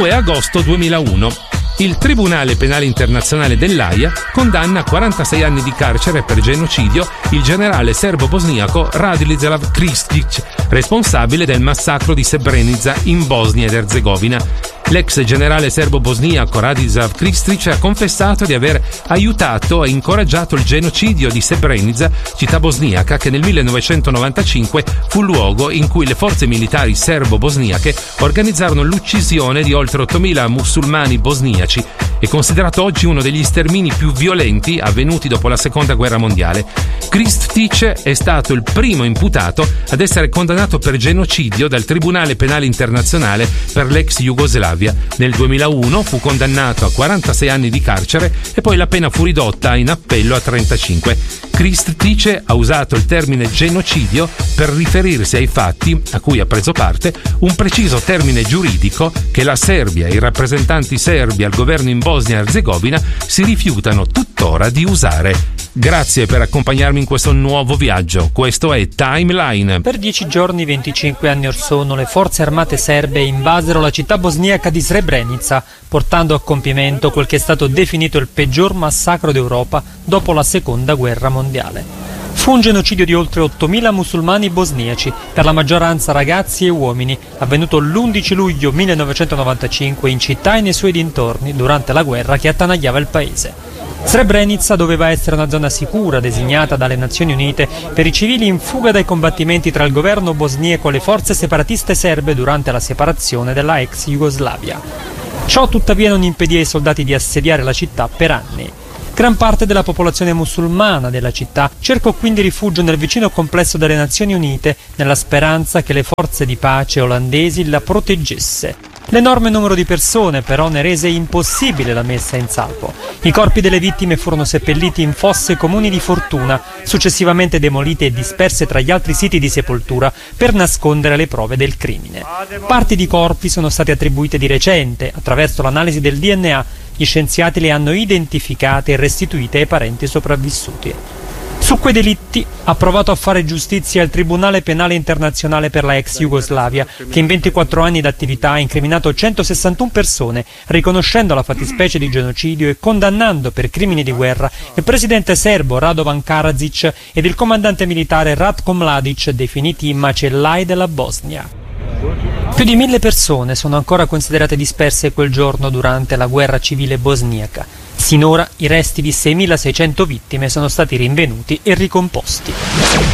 2 agosto 2001. Il Tribunale Penale Internazionale dell'Aia condanna a 46 anni di carcere per genocidio il generale serbo-bosniaco Radislav Krstić, responsabile del massacro di Srebrenica in Bosnia ed Erzegovina. L'ex generale serbo-bosniaco Radislav Krstić ha confessato di aver aiutato e incoraggiato il genocidio di Srebrenica, città bosniaca che nel 1995 fu luogo in cui le forze militari serbo-bosniache organizzarono l'uccisione di oltre 8.000 musulmani bosniaci. È considerato oggi uno degli stermini più violenti avvenuti dopo la Seconda Guerra Mondiale. Krstić è stato il primo imputato ad essere condannato per genocidio dal Tribunale Penale Internazionale per l'ex Jugoslavia. Nel 2001 fu condannato a 46 anni di carcere e poi la pena fu ridotta in appello a 35. Krstić ha usato il termine genocidio per riferirsi ai fatti a cui ha preso parte, un preciso termine giuridico che la Serbia e i rappresentanti serbi al governo in Bosnia e Erzegovina si rifiutano tuttora di usare. Grazie per accompagnarmi in questo nuovo viaggio. Questo è Timeline. Per 10 giorni, 25 anni or sono, le forze armate serbe invasero la città bosniaca di Srebrenica, portando a compimento quel che è stato definito il peggior massacro d'Europa dopo la Seconda Guerra Mondiale. Fu un genocidio di oltre 8.000 musulmani bosniaci, per la maggioranza ragazzi e uomini, avvenuto l'11 luglio 1995 in città e nei suoi dintorni durante la guerra che attanagliava il paese. Srebrenica doveva essere una zona sicura designata dalle Nazioni Unite per i civili in fuga dai combattimenti tra il governo bosniaco e le forze separatiste serbe durante la separazione della ex Jugoslavia. Ciò tuttavia non impedì ai soldati di assediare la città per anni. Gran parte della popolazione musulmana della città cercò quindi rifugio nel vicino complesso delle Nazioni Unite nella speranza che le forze di pace olandesi la proteggesse. L'enorme numero di persone però ne rese impossibile la messa in salvo. I corpi delle vittime furono seppelliti in fosse comuni di fortuna, successivamente demolite e disperse tra gli altri siti di sepoltura per nascondere le prove del crimine. Parti di corpi sono state attribuite di recente, attraverso l'analisi del DNA. Gli scienziati le hanno identificate e restituite ai parenti sopravvissuti. Su quei delitti ha provato a fare giustizia il Tribunale Penale Internazionale per la ex Jugoslavia, che in 24 anni d'attività ha incriminato 161 persone, riconoscendo la fattispecie di genocidio e condannando per crimini di guerra il presidente serbo Radovan Karadzic ed il comandante militare Ratko Mladic, definiti i macellai della Bosnia. Più di 1.000 persone sono ancora considerate disperse quel giorno durante la guerra civile bosniaca. Sinora i resti di 6.600 vittime sono stati rinvenuti e ricomposti.